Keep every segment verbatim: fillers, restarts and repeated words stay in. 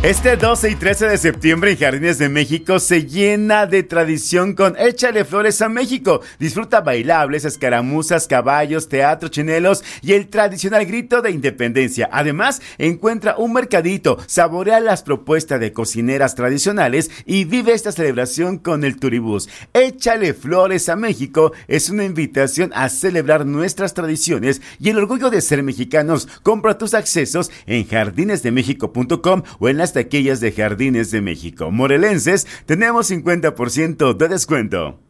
Este doce y trece de septiembre en Jardines de México se llena de tradición con Échale Flores a México. Disfruta bailables, escaramuzas, caballos, teatro, chinelos y el tradicional grito de independencia. Además, encuentra un mercadito, saborea las propuestas de cocineras tradicionales y vive esta celebración con el Turibús. Échale Flores a México es una invitación a celebrar nuestras tradiciones y el orgullo de ser mexicanos. Compra tus accesos en jardines de méxico punto com o en las taquillas de Jardines de México. Morelenses, tenemos cincuenta por ciento de descuento.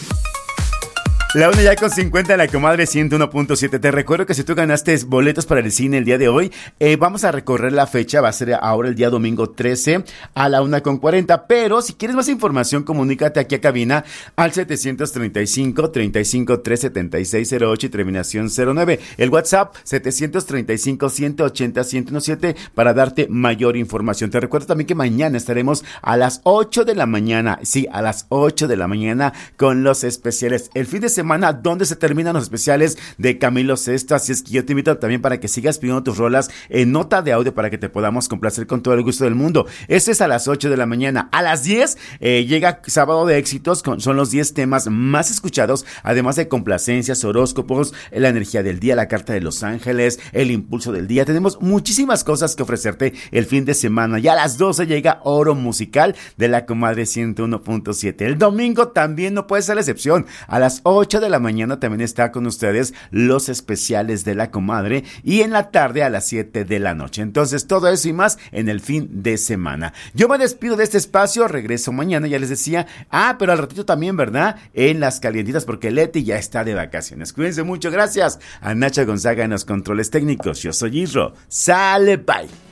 La una ya con cincuenta en la comadre ciento uno punto siete. Te recuerdo que si tú ganaste boletos para el cine el día de hoy, eh, vamos a recorrer la fecha. Va a ser ahora el día domingo trece a la una con cuarenta. Pero si quieres más información, comunícate aquí a cabina al setecientos treinta y cinco, treinta y cinco, tres, setenta y seis cero ocho y terminación cero nueve. El WhatsApp setecientos treinta y cinco, ciento ochenta, ciento diecisiete para darte mayor información. Te recuerdo también que mañana estaremos a las ocho de la mañana. Sí, a las ocho de la mañana con los especiales. El fin de semana semana donde se terminan los especiales de Camilo Sesto, así es que yo te invito también para que sigas pidiendo tus rolas en nota de audio para que te podamos complacer con todo el gusto del mundo. Este es a las ocho de la mañana. A las diez eh, llega Sábado de Éxitos, con, son los diez temas más escuchados, además de complacencias, horóscopos, la energía del día, la carta de los ángeles, el impulso del día. Tenemos muchísimas cosas que ofrecerte el fin de semana. Y a las doce llega Oro Musical de la comadre ciento uno punto siete. El domingo también no puede ser la excepción. A las ocho de la mañana también está con ustedes los especiales de la comadre y en la tarde a las siete de la noche. Entonces todo eso y más en el fin de semana. Yo me despido de este espacio, regreso mañana, ya les decía. Ah, pero al ratito también, ¿verdad? En las calientitas porque Leti ya está de vacaciones. Cuídense mucho, gracias a Nacha Gonzaga en los controles técnicos. Yo soy Isro. Sale, bye.